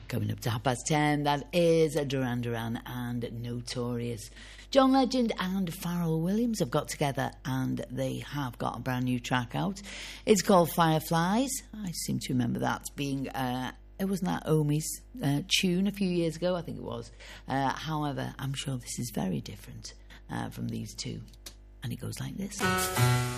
Coming up to 10:30, that is Duran Duran and Notorious. John Legend and Pharrell Williams have got together and they have got a brand new track out. It's called Fireflies. I seem to remember that being, it wasn't that Omi's tune a few years ago, I think it was. However, I'm sure this is very different from these two. And it goes like this.